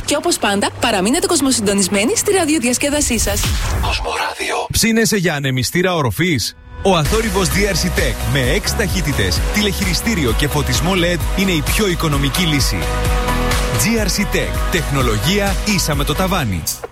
Και όπως πάντα, παραμείνετε κοσμοσυντονισμένοι στη ραδιοδιασκέδασή σας. Κοσμοράδιο. Ψήνεσαι για ανεμιστήρα οροφής? Ο αθόρυβος DRC Tech με 6 ταχύτητες, τηλεχειριστήριο και φωτισμό LED είναι η πιο οικονομική λύση. GRC Tech. Τεχνολογία ίσα με το ταβάνι.